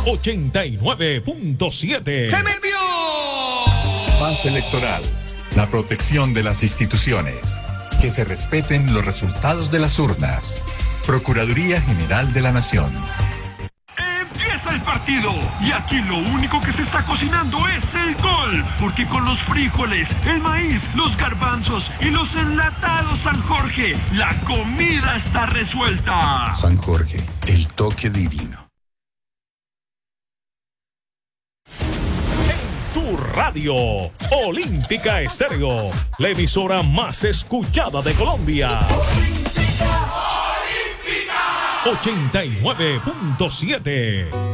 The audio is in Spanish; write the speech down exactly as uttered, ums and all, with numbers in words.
ochenta y nueve punto siete. ¡Se me envió! Paz electoral. La protección de las instituciones. Que se respeten los resultados de las urnas. Procuraduría General de la Nación. Empieza el partido y aquí lo único que se está cocinando es el gol, porque con los frijoles, el maíz, los garbanzos y los enlatados San Jorge, la comida está resuelta. San Jorge, el toque divino. Tu radio, Olímpica Estéreo, la emisora más escuchada de Colombia. Olímpica, Olímpica. ochenta y nueve punto siete.